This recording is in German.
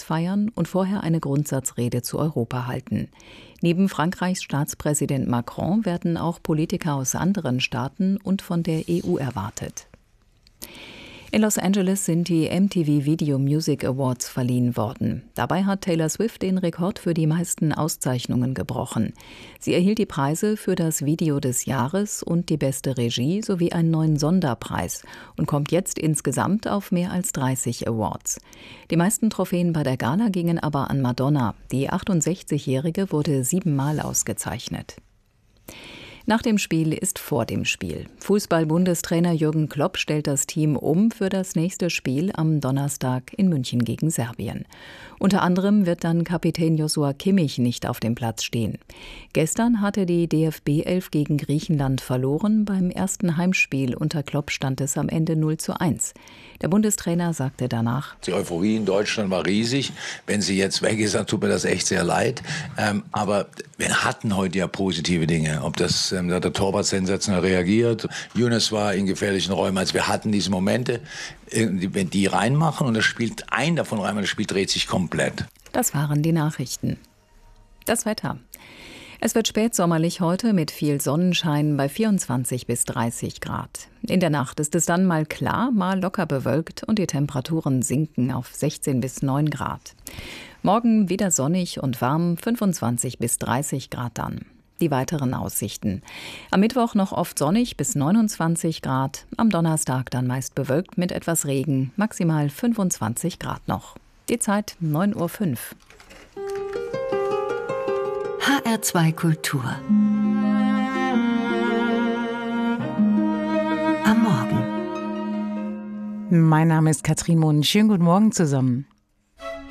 feiern und vorher eine Grundsatzrede zu Europa halten. Neben Frankreichs Staatspräsident Macron werden auch Politiker aus anderen Staaten und von der EU erwartet. In Los Angeles sind die MTV Video Music Awards verliehen worden. Dabei hat Taylor Swift den Rekord für die meisten Auszeichnungen gebrochen. Sie erhielt die Preise für das Video des Jahres und die beste Regie sowie einen neuen Sonderpreis und kommt jetzt insgesamt auf mehr als 30 Awards. Die meisten Trophäen bei der Gala gingen aber an Madonna. Die 68-Jährige wurde 7-mal ausgezeichnet. Nach dem Spiel ist vor dem Spiel. Fußball-Bundestrainer Jürgen Klopp stellt das Team um für das nächste Spiel am Donnerstag in München gegen Serbien. Unter anderem wird dann Kapitän Joshua Kimmich nicht auf dem Platz stehen. Gestern hatte die DFB-11 gegen Griechenland verloren. Beim ersten Heimspiel unter Klopp stand es am Ende 0:1. Der Bundestrainer sagte danach: Die Euphorie in Deutschland war riesig. Wenn sie jetzt weg ist, dann tut mir das echt sehr leid. Aber wir hatten heute ja positive Dinge. Ob das da hat der Torwart sensationell reagiert. Younes war in gefährlichen Räumen. Also wir hatten diese Momente, wenn die reinmachen und das spielt ein davon rein, das Spiel dreht sich komplett. Das waren die Nachrichten. Das Wetter. Es wird spätsommerlich heute mit viel Sonnenschein bei 24 bis 30 Grad. In der Nacht ist es dann mal klar, mal locker bewölkt und die Temperaturen sinken auf 16 bis 9 Grad. Morgen wieder sonnig und warm, 25 bis 30 Grad dann. Die weiteren Aussichten. Am Mittwoch noch oft sonnig bis 29 Grad, am Donnerstag dann meist bewölkt mit etwas Regen, maximal 25 Grad noch. Die Zeit 9:05 Uhr. HR2 Kultur. Am Morgen. Mein Name ist Katrin Mohn. Schönen guten Morgen zusammen.